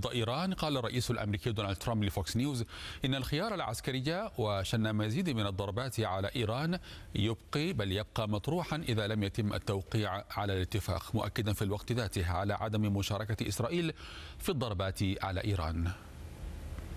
إيران، قال الرئيس الأمريكي دونالد ترامب لفوكس نيوز إن الخيار العسكري وشن مزيد من الضربات على إيران يبقى مطروحا إذا لم يتم التوقيع على الاتفاق، مؤكدا في الوقت ذاته على عدم مشاركة إسرائيل في الضربات على إيران.